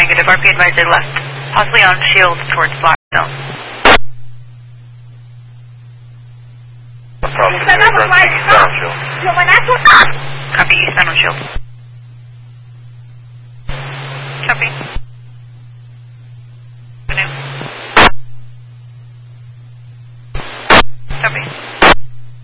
negative. RP advisor left. Possibly on shield towards Blackstone. Copy, eastbound on shield. Copy. Copy.